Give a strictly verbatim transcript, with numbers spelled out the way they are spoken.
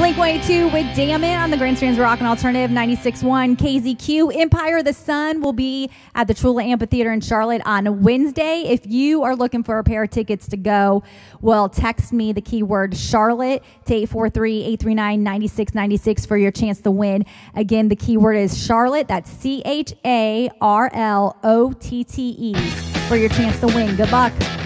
Blink one eighty-two with Damn It on the Grandstand's Rockin' Alternative ninety-six point one K Z Q. Empire of the Sun will be at the Chula Amphitheater in Charlotte on Wednesday. If you are looking for a pair of tickets to go, well, text me the keyword Charlotte to eight four three, eight three nine, nine six nine six for your chance to win. Again, the keyword is Charlotte. That's C H A R L O T T E for your chance to win. Good luck.